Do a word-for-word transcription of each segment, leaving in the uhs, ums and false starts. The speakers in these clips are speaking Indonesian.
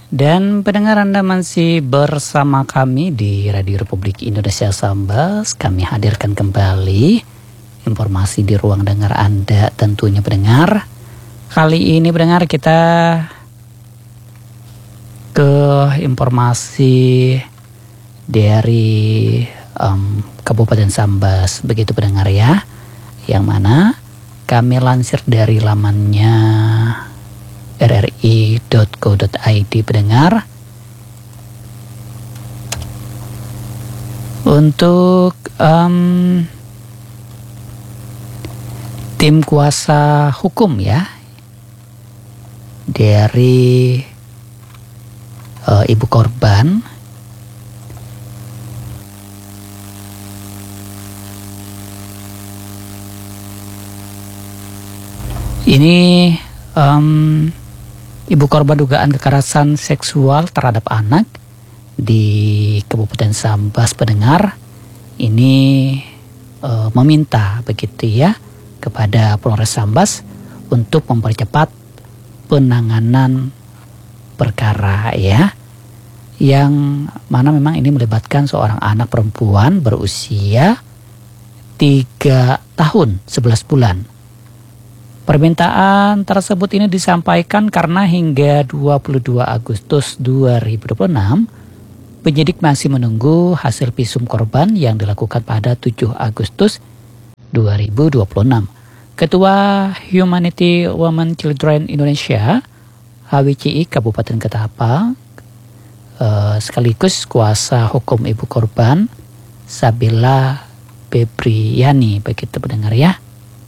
Dan pendengar, Anda masih bersama kami di Radio Republik Indonesia Sambas. Kami hadirkan kembali informasi di ruang dengar Anda tentunya pendengar. Kali ini pendengar kita ke informasi dari um, Kabupaten Sambas, begitu pendengar ya. Yang mana kami lansir dari lamannya r r i dot co dot i d pendengar. Untuk um, tim kuasa hukum ya dari uh, ibu korban ini um, ibu korban dugaan kekerasan seksual terhadap anak di Kabupaten Sambas pendengar ini e, meminta begitu ya kepada Polres Sambas untuk mempercepat penanganan perkara ya, yang mana memang ini melibatkan seorang anak perempuan berusia tiga tahun sebelas bulan. Permintaan tersebut ini disampaikan karena hingga dua puluh dua Agustus dua ribu dua puluh enam, penyidik masih menunggu hasil visum korban yang dilakukan pada tujuh Agustus dua ribu dua puluh enam. Ketua Humanity Women Children Indonesia, H W C I Kabupaten Ketapang, eh, sekaligus kuasa hukum ibu korban, Sabila Bebriani, begitu pendengar ya.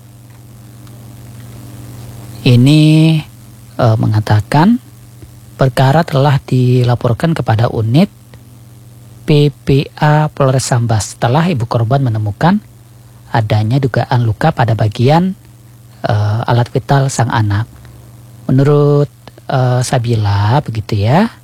Ini e, mengatakan perkara telah dilaporkan kepada unit P P A Polres Sambas setelah ibu korban menemukan adanya dugaan luka pada bagian e, alat vital sang anak. Menurut e, Sabila begitu ya,